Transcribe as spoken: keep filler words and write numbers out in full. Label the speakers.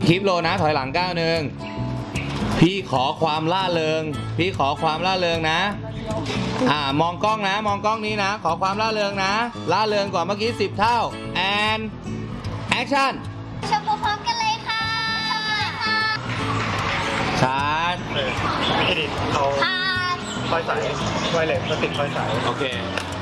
Speaker 1: คลิปโลนะถอยหลังก้าวหนึ่งพี่ขอความล่าเริงพี่ขอความล่าเริงนะอ่ามองกล้องนะมองกล้องนี้นะขอความล่าเริงนะล่าเริงกว่าเมื่อกี้สิบเท่า and action
Speaker 2: ชมพร้อมกันเลยค่ะชมเลยค่ะ
Speaker 1: ชาร์จ
Speaker 3: เออไม่ดิเอา
Speaker 2: ผ่าน
Speaker 3: ไฟสายไวเลสมาติดไฟสาย
Speaker 1: โอเค